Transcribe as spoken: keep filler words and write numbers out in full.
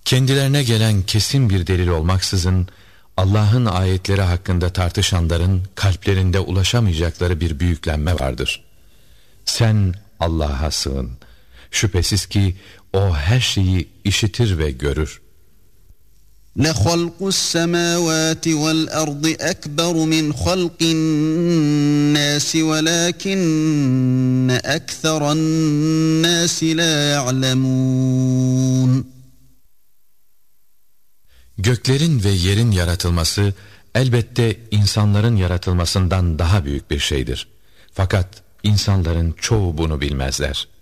Kendilerine gelen kesin bir delil olmaksızın Allah'ın ayetleri hakkında tartışanların kalplerinde ulaşamayacakları bir büyüklenme vardır. Sen Allah'a sığın. Şüphesiz ki O her şeyi işitir ve görür. لَخَلْقُ السَّمَاوَاتِ وَالْأَرْضِ أَكْبَرُ مِنْ خَلْقِ النَّاسِ وَلَكِنَّ أَكْثَرَ النَّاسِ لَا يَعْلَمُونَ. Göklerin ve yerin yaratılması elbette insanların yaratılmasından daha büyük bir şeydir. Fakat insanların çoğu bunu bilmezler.